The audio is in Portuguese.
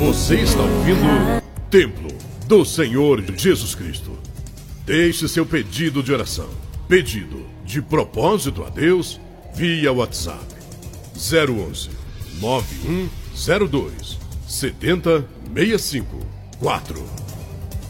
Você está ouvindo Templo do Senhor Jesus Cristo. Deixe seu pedido de oração, pedido de propósito a Deus via WhatsApp 011 9102 7065 4.